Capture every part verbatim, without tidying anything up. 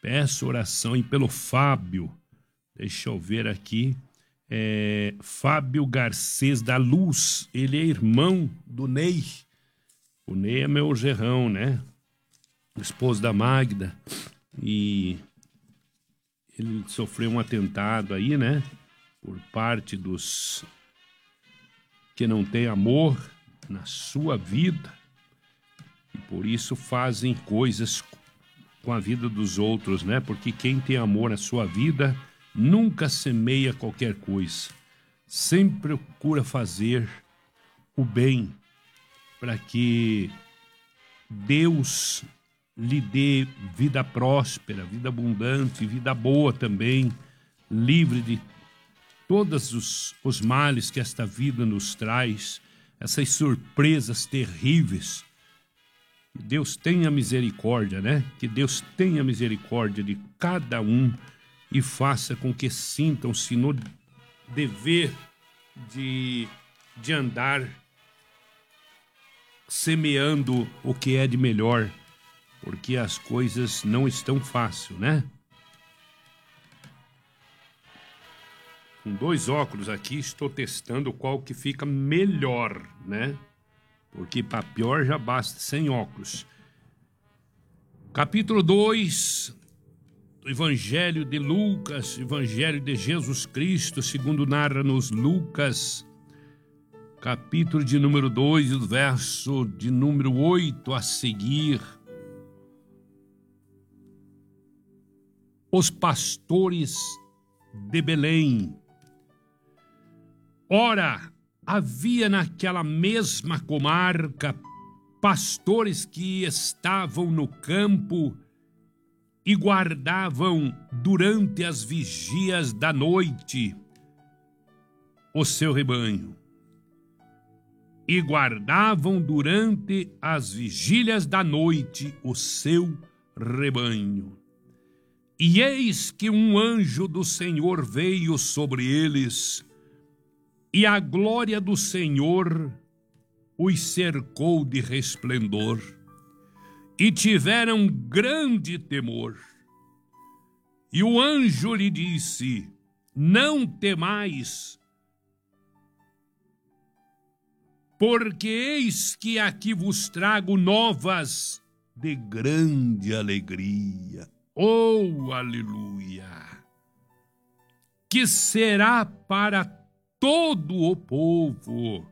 Peço oração e pelo Fábio. Deixa eu ver aqui. É, Fábio Garcês da Luz. Ele é irmão do Ney. O Ney é meu gerrão, né? O esposo da Magda. E ele sofreu um atentado aí, né? Por parte dos que não têm amor na sua vida. E por isso fazem coisas com a vida dos outros, né? Porque quem tem amor na sua vida nunca semeia qualquer coisa. Sempre procura fazer o bem para que Deus lhe dê vida próspera, vida abundante, vida boa também, livre de todos os, os males que esta vida nos traz, essas surpresas terríveis. Deus tenha misericórdia, né? Que Deus tenha misericórdia de cada um e faça com que sintam-se no dever de, de andar semeando o que é de melhor, porque as coisas não estão fáceis, né? Com dois óculos aqui, estou testando qual que fica melhor, né? Porque para pior já basta sem óculos. Capítulo dois do Evangelho de Lucas, Evangelho de Jesus Cristo, segundo narra-nos Lucas, capítulo de número dois, verso de número oito a seguir. Os pastores de Belém. Ora, havia naquela mesma comarca pastores que estavam no campo e guardavam durante as vigias da noite o seu rebanho. E guardavam durante as vigílias da noite o seu rebanho. E eis que um anjo do Senhor veio sobre eles, e a glória do Senhor os cercou de resplendor, e tiveram grande temor. E o anjo lhe disse: não temais, porque eis que aqui vos trago novas de grande alegria. Oh, aleluia! Que será para todo o povo,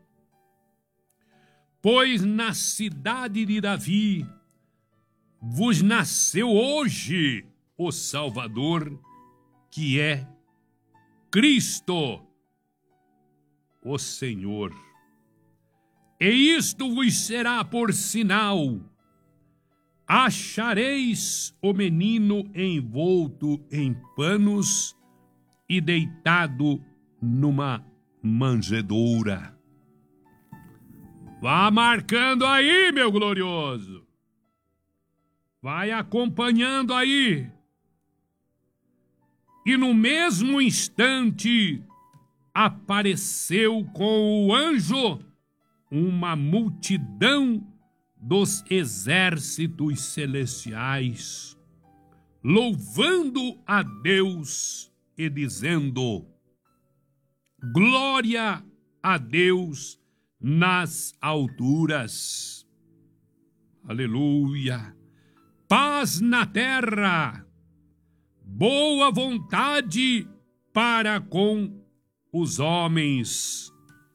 pois na cidade de Davi vos nasceu hoje o Salvador, que é Cristo, o Senhor. E isto vos será por sinal: achareis o menino envolto em panos e deitado numa manjedoura. Vá marcando aí, meu glorioso. Vai acompanhando aí. E no mesmo instante apareceu com o anjo uma multidão dos exércitos celestiais, louvando a Deus e dizendo: glória a Deus nas alturas. Aleluia. Paz na terra, boa vontade para com os homens.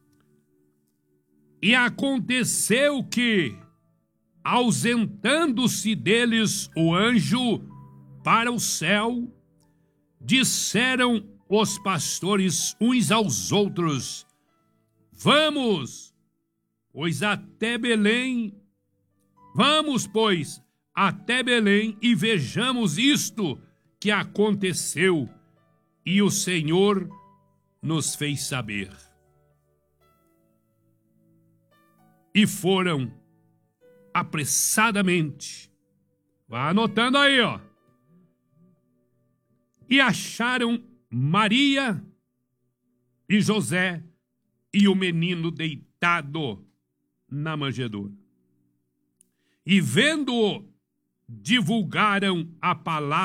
E aconteceu que, ausentando-se deles o anjo para o céu, disseram os pastores uns aos outros: vamos, pois até Belém, vamos, pois, até Belém e vejamos isto que aconteceu e o Senhor nos fez saber. E foram apressadamente, vá anotando aí, ó, e acharam Maria e José e o menino deitado na manjedoura. E vendo-o, divulgaram a palavra